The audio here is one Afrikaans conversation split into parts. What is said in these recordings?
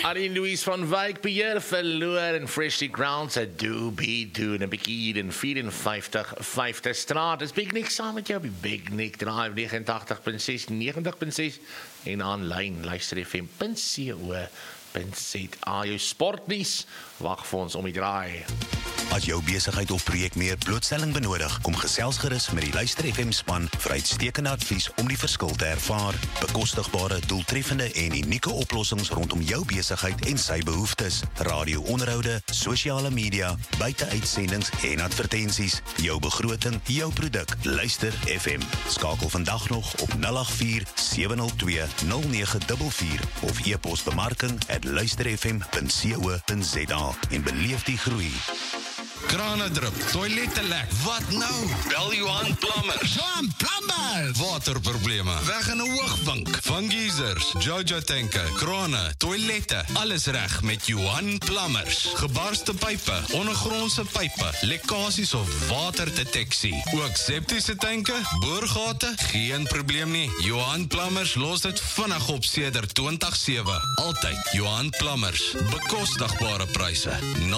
Arie Louise van Wyk beheer verloor in Freshly Grounds se do-be-do en 'n bietjie in 54 5de straat. Dis Big Nick saam met jou op die Big Nick Drive 89.6 90.6 en aanlyn luisterfm.co.za. Jou sportnuus wag vir ons om die draai. As jou besigheid of projek meer blootstelling benodig, kom gesels gerus met die Luister FM span vir uitstekende advies om die verskil te ervaar. Bekostigbare, doeltreffende en unieke oplossings rondom jou besigheid en sy behoeftes. Radio-onderhoude, sosiale media, buiteuitsendings en advertensies. Jou begroting, jou produk. Luister FM. Skakel vandag nog op 084-702-0944 of e-pos bemarking@luisterfm.co.za en beleef die groei. Krane drup, toilette lek. Wat nou? Bel Johan Plumbers. Johan Plumbers! Waterprobleme, weg in 'n hoogbank. Van geysers, Jojo tanke, krane, toilette. Alles reg met Johan Plumbers. Gebarste pype, ondergrondse pype, lekkasies of waterdeteksie. Ook septiese tanke, boorgate, geen probleem nie. Johan Plumbers los dit vinnig op sedert 2007. Altyd Johan Plumbers. Bekostigbare pryse.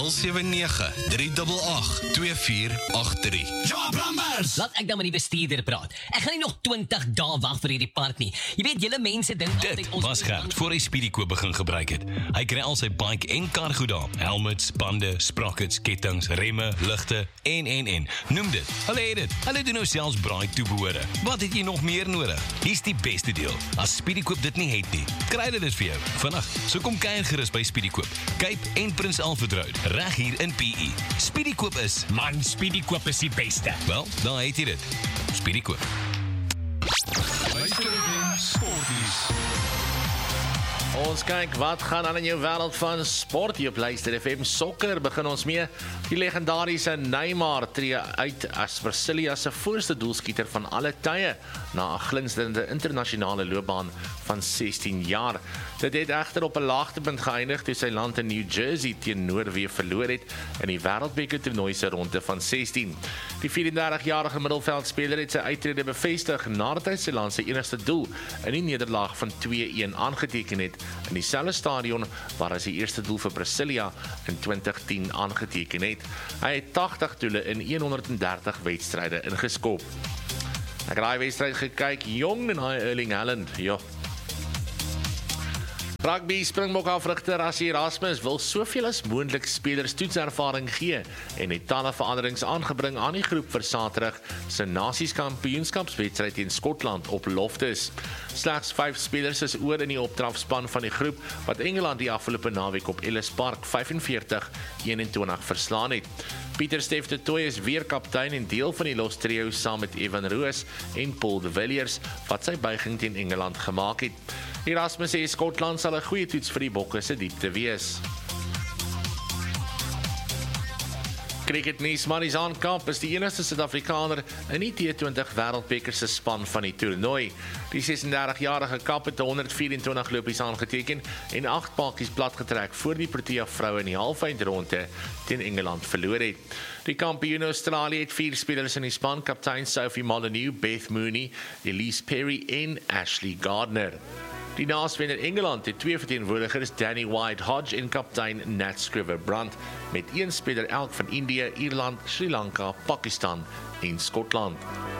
079-388-2483. Johan Plumbers! Laat ek dan met die bestuurder praat. Ek gaan nie nog 20 dae wag vir hierdie park nie. Jy weet, julle mense dink Dit was Gert voor hy Speedy Koop begin gebruik het. Hy kry al sy bike en kar goed daar. Helmets, bande, sprockets, kettings, remme, ligte en. Noem dit. Hulle het dit. Hulle doen nou selfs braai toebehore. Wat het jy nog meer nodig? Hier's die beste deel. As Speedy Koop dit nie het nie, kry hulle dit vir jou. Vandag, so kom kuier gerus by Speedy Koop. Cape en Prins Alfred Road, reg hier in PE. Speedy Koop is... Man, Speedy Koop is die beste. Wel, dan het jy dit. Speedy Koop. Ons kyk wat gaan aan in jou wêreld van sport. Hier op Luister FM sokker begin ons mee. Die legendariese Neymar tree uit as Brasilia se voorste doelskieter van alle tye na 'n glinsterende internasionale loopbaan van 16 jaar. Dit het egter op 'n laagtepunt geëindig toe sy land in New Jersey teen Noorwe verloor het in die Wêreldbeker toernooi se ronde van 16. Die 34-jarige middelveldspeler het sy uittrede bevestig nadat hy sy land se enigste doel in die nederlaag van 2-1 aangeteken het in dieselfde stadion waar hy sy eerste doel vir Brasilia in 2010 aangeteken het. Hy het 80 doele in 130 wedstryde ingeskop. Ek het daai wedstryd gekyk, jong en hy Erling Haaland, ja. Rugby Springbok afrigter Rassie Erasmus wil soveel as moontlik spelers toetservaring gee en het talle veranderings aangebring aan die groep vir Saterdag se Nasies-kampioenskapswedstryd teen Skotland op Loftus. Slegs 5 spelers is oor in die opdrafspan van die groep wat Engeland die afgelope naweek op Ellis Park 45-21 verslaan het. Pieter Stef de Tooy is weer kaptein en deel van die los trio saam met Evan Roos en Paul de Villiers wat sy buiging teen Engeland gemaak het. Erasmus sê Skotland sal 'n goeie toets vir die Bokke se diepte wees. Cricket nuus, Marizaan Kamp is die enigste Suid-Afrikaner in die T20 Wêreldbeker se span van die toernooi. Die 36-jarige Kamp het 124 lopies aangeteken en 8 paadjies platgetrek voor die Protea vroue in die halfeindronde teen Engeland verloor het. Die kampioen Australië het 4 spelers in die span, kaptein Sophie Molyneux, Beth Mooney, Elise Perry en Ashley Gardner. Die naaswenner Engeland het 2 verteenwoordigers, Danny White Hodge en kaptein Nat Scriver-Brandt, met 1 speler elk van Indië, Ierland, Sri Lanka, Pakistan en Skotland.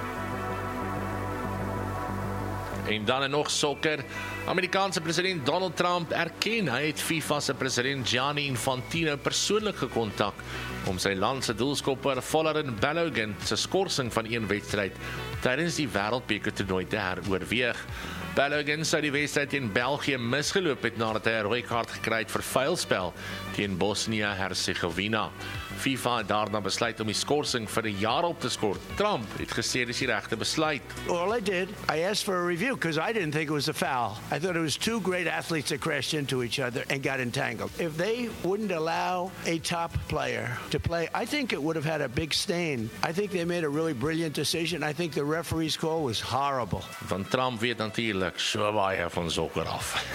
En dan nog sokker. Amerikaanse president Donald Trump erken hy het FIFA se president Gianni Infantino persoonlik gekontak om sy land se doelskopper Folarin Balogun se skorsing van 1 wedstryd tydens die Wêreldbeker toernooi te heroorweeg. Balogun sou die wedstryd teen België misgeloop het nadat hy 'n rooi kaart gekry het vir vuilspel teen Bosnië-Herzegovina. FIFA het daarna besluit om die skorsing vir 'n jaar op te skort. Trump het gesê dis die regte besluit. All I did, I asked for a review because I didn't think it was a foul. I thought it was 2 great athletes that crashed into each other and got entangled. If they wouldn't allow a top player to play, I think it would have had a big stain. I think they made a really brilliant decision. I think the referee's call was horrible. Van Trump weet natuurlik natuurlik so baie van sokker af.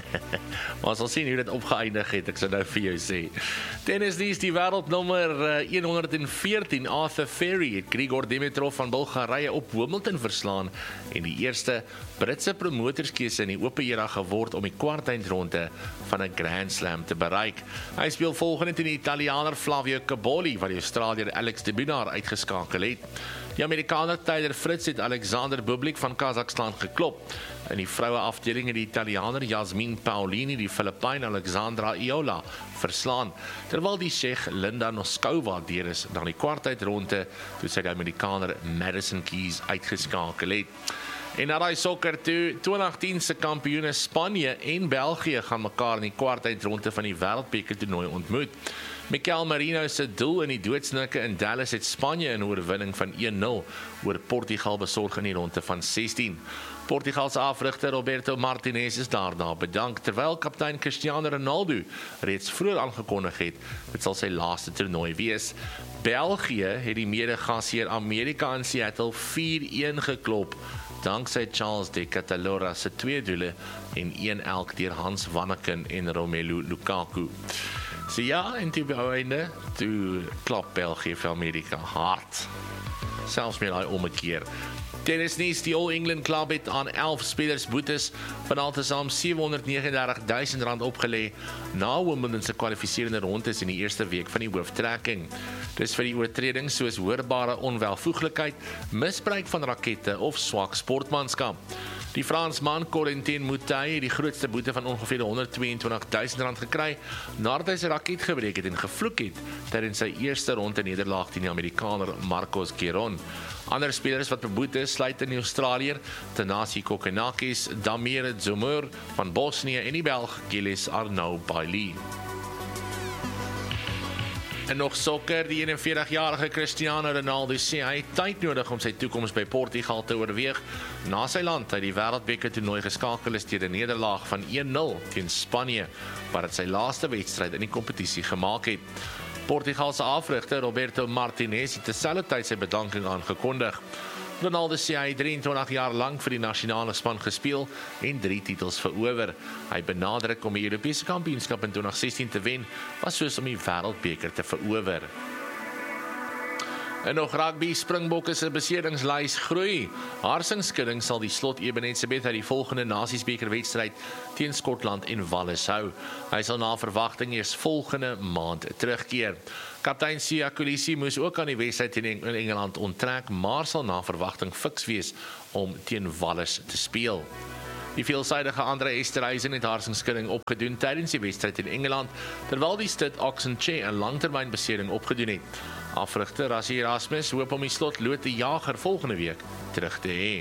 Maar ons sal sien hoe dit opgeëindig het, ek sal nou vir jou sê. Tennisdienst die wêreldnommer 114, Arthur Ferry, het Grigor Dimitrov van Bulgarië op Wimbledon verslaan en die eerste Britse promotorskeuse in die ope era geword om die kwartfinale van 'n Grand Slam te bereik. Hy speel volgende teen die Italianer Flavio Cobolli, wat die Australiër Alex de Minaur uitgeskakel het. Die Amerikaner Tyler Fritz het Alexander Bublik van Kazakhstan geklop. In die vroue afdeling het die Italianer Yasmin Paolini die Filippyn Alexandra Iola verslaan, terwyl die Tsjech Linda Noskova deur is na die kwartfinale toe sy die Amerikaner Madison Keys uitgeskakel het. En na die sokker toe, 2010 se kampioene Spanje en België gaan mekaar in die kwartfinale van die wêreldbeker toernooi ontmoet. Mikel Merino se doel in die doodsnikke in Dallas het Spanje 'n oorwinning van 1-0 oor Portugal besorg in die ronde van 16. Portugal se afrigter Roberto Martinez is daarna bedank, terwyl kaptein Cristiano Ronaldo reeds vroeër aangekondig het dit sal sy laaste toernooi wees. België het die mede-gasheer Amerika in Seattle 4-1 geklop, danksy Charles de Catalora se 2 doele en 1 elk deur Hans Vanaken en Romelu Lukaku. So ja, en toe klap België vir Amerika hard. Selfs met daai ommekeer. Tennisnies, die All England Club het aan 11 spelers boetes van altesaam R739.000 opgelê na Wimbledon se kwalifiserende rondes in die eerste week van die hooftrekking. Dis vir die oortredings soos hoorbare onwelvoeglikheid, misbruik van rakette of swak sportmanskap. Die Fransman Corentin Moutet het die grootste boete van ongeveer R122.000 gekry nadat hy sy raket gebreek het en gevloek het tydens sy eerste ronde nederlaag teen die Amerikaner Marcos Giron. Ander spelers wat beboete is, sluit in die Australiër Thanasi Kokkinakis, Damir Dzumhur van Bosnië en die Belg Gilles Arnaud Bailly. En nog sokker, die 41-jarige Cristiano Ronaldo sê hy het tyd nodig om sy toekoms by Portugal te oorweeg na sy land uit die wêreldbeker toernooi geskakel is deur 'n nederlaag van 1-0 teen Spanje, wat dit sy laaste wedstryd in die kompetisie gemaak het. Portugal se afrigter Roberto Martinez het terselfdertyd sy bedanking aangekondig. Ronaldo sê hy 23 jaar lank vir die nasionale span gespeel en 3 titels verower. Hy benadruk om die Europese kampioenskap in 2016 te wen, was soos om die wêreldbeker te verower. En nog rugby, Springbokke se beseringslys groei. Harsingsskudding sal die slot Ebenezer uit die volgende Nasiesbekerwedstryd teen Skotland en Wales hou. Hy sal na verwagting eers volgende maand terugkeer. Kaptein Siya Kolisi moes ook aan die wedstryd teen Engeland onttrek, maar sal na verwagting fiks wees om teen Wales te speel. Die veelsidige Andre Esterhuizen het harsingsskudding opgedoen tydens die wedstryd in Engeland, terwyl die Stit Oxenche 'n langtermynbesering opgedoen het. Afrigter Rassie Erasmus hoop om die slot Lotte Jager volgende week terug te hê.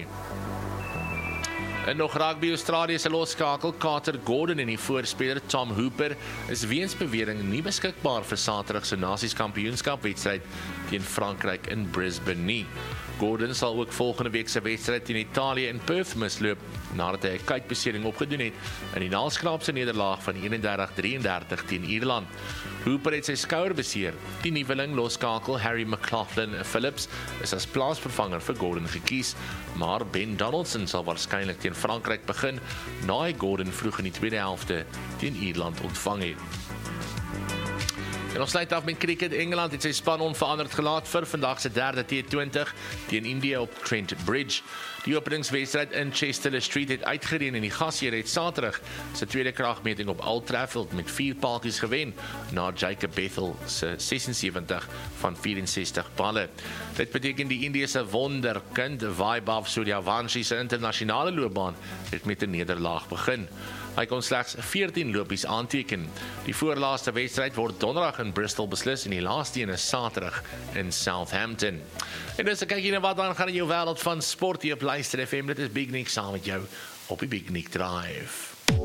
En nog rugby, Australië se loskakel Carter Gordon en die voorspeler Tom Hooper is weens bewering nie beskikbaar vir Saterdag se Nasies-kampioenskapwedstryd teen Frankryk in Brisbane nie. Gordon sal ook volgende week se wedstryd teen Italië in Perth misloop nadat hy 'n kuitbesering opgedoen het in die naalskraapse nederlaag van 31-33 teen Ierland. Hooper het sy skouer beseer. Die nuweling loskakel Harry McLaughlin Phillips is as plaasvervanger vir Gordon gekies, maar Ben Donaldson sal waarskynlik teen Frankryk begin na hy Gordon vroeg in die tweede helfte teen Ierland ontvang het. En ons sluit af met cricket. Engeland het sy span onveranderd gelaat vir vandag se derde T20 teen India op Trent Bridge. Die openingswedstryd in Chester Street het uitgereën en die gasheer het Saterdag sy tweede kragmeting op Old Trafford met 4 paaltjies gewen na Jacob Bethel se 76 van 64 balle. Dit beteken die Indiese wonderkind Vaibhav Suryavanshi se internasionale loopbaan het met 'n nederlaag begin. Hy kon slegs 14 lopies aanteken. Die voorlaaste wedstryd word donderdag in Bristol beslis en die laaste een is Saterdag in Southampton. En dus kyk jy na wat dan gaan in jou wêreld van sport hier op Luister FM. Dit is Big Nick saam met jou op die Big Nick Drive.